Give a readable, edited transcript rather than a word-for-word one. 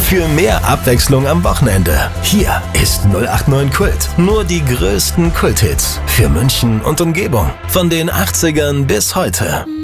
Für mehr Abwechslung am Wochenende. Hier ist 089 Kult. Nur die größten Kulthits für München und Umgebung. Von den 80ern bis heute.